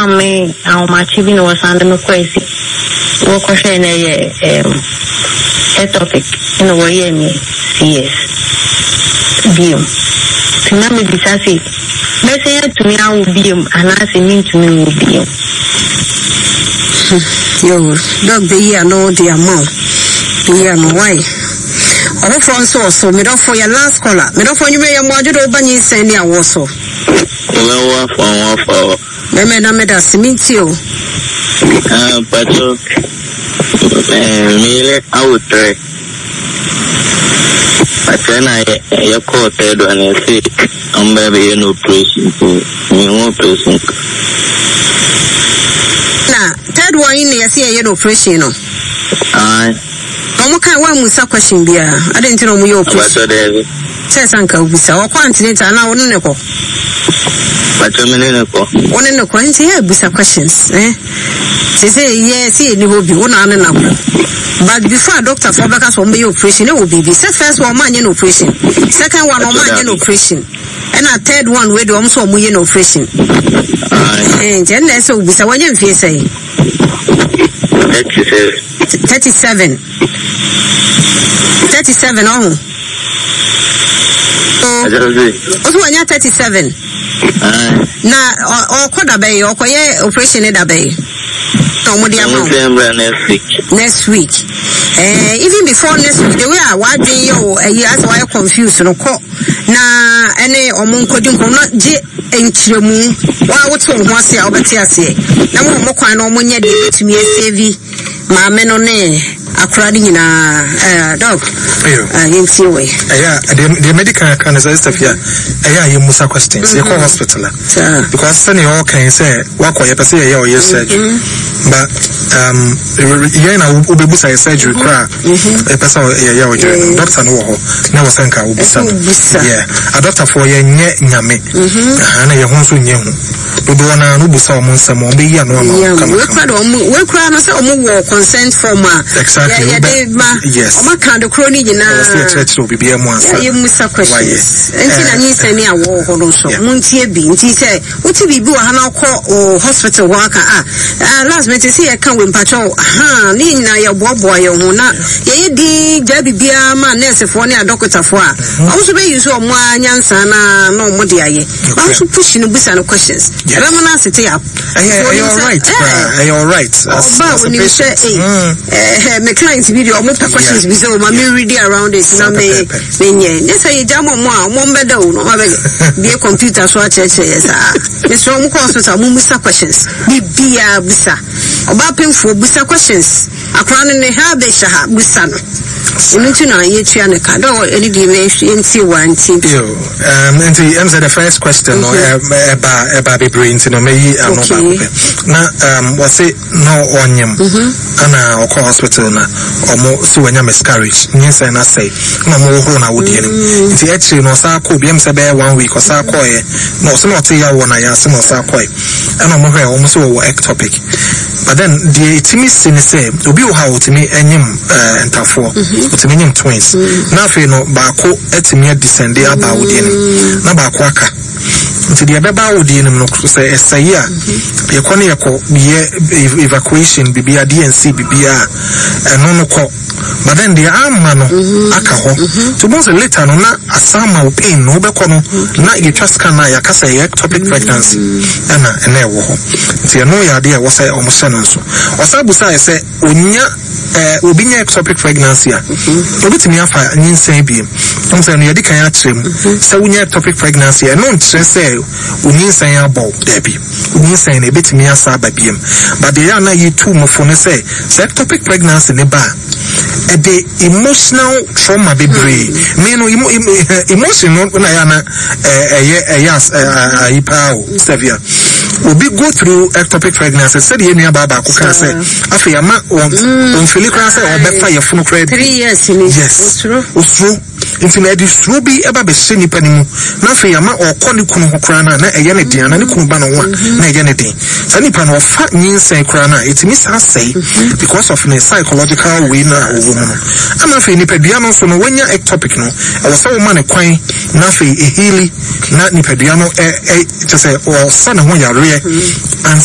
me our achieving was under no crazy. What question a topic in a way me yes. Biom. To me disasi. Message to me I will biom and I mean to me will biom. Yo, dog the year no dear mom. The year no why. Oh, from so me don't for your last caller. Me don't for you your module over you send your waso. Well, for me na me da simitio. But me I would try. But then I call third one and say I'm baby no operation to me one person. Nah, third one in there see no operation no. Omuka wa musa question bia I didn't know mu your operation. Says Uncle Bisa or continental now on the call. But one in the coin here Bisa questions, eh? They say yes, it will be one and another. But before Dr. Fabacas will be operation, it will be the first one man in operation, second one man in operation, and a third one with also in operation. And then there's so Bisa what you say 37 oh. Also when you're 37 na or koda bay or koye operation e da bay next week even before next week the way I wa dey you as why confused no ko na ene omunkodi ko no je enchiremu wa woto ho ase a obeti ase na mo kwan no monye de betumi save ma me no ne akradi nyina dog yenti we the medical can is stuff here you musa questions you call hospital because send you all can say what kwa yepese ye or yes surgery but you na ubebusa surgery cra e person ye o doctor no ho na wo sanka ubusa a doctor for ye nyame na ye ho so nye hu dodo na no busa o nsam o be yi anu ama we kra no say o mo wo consent form yes. Oma kando kroni jina. Church will be a monster. You musa questions. Enti na send me a war hono so. Muntie bi nti say uti bibi wa hana ko hospital waka last minute say e kan we mpacho ni na ye bobo ye ho na ye di ja bibia ma nurse fo ne a doctor fo a also be use o mo anyansa na no mo de aye. Also push no busa no questions. Remana sit up. Are you all right? Ba when you say me client video mo questions bi so ma me read around it na me nye say jam mo mbeda o no ma be computer so a cheche yes me so mo hospital mo musa questions bibia busa oba penfo busa questions akra ne ha be sha busa no enti na ye tua ne ka do any di me enti wanti enti am say the first question no eba be brain no me yi no ba na what say no onyem ana okọ hospital na omo si wanya miscarriage nyinsa na say na mo ho na wodi ni nti actually no sa ko biem se be 1 week o sa ko ye no so no te ya wona ya se no sa ko e na mo hwe omo so wo ectopic but then the itimi sin say obi wo ha otimi enyim entafo otimi enyim twins na afi no ba ko etimi descend aba wodi ni na ba ko aka nti de beba wodi ni no say esaya ye ko ne ye ko ye evacuation bibia DNC bibia eno no ko but then the amano aka ho to most later no na asama pain no be ko no na you trust can na yakasa ectopic pregnancy ana ene wo ho nti eno ya de wo say omo no so osabu say say onya obinya ectopic pregnancy a obitimi afa nyinsan bi am say no ye di kan ya kirem say onya ectopic pregnancy eno ntre say onyinsan abo da bi onyinsan na ebitimi asa ba biem but they are na you two mo for say ectopic pregnancy ne ba the emotional trauma be brave me no emotional na ya na severe we go through ectopic pregnancy said you nua baba ko kan say afi ya ma on feel kran say o be fa ya funu kra 3 years in yes osro nti na di sro bi eba be se nipa ni mu na afi ya ma o ko ni kunu ho kra na eye ne den na ni kunu ba no wa na eye ne den sa nipa no fa nyinsen kra na it means I say because of the psychological way na ama fe nipadua no so no wanya ectopic no e wo se wo ma ne kwan na fe ehili na nipadua no to say o sa na ho yare and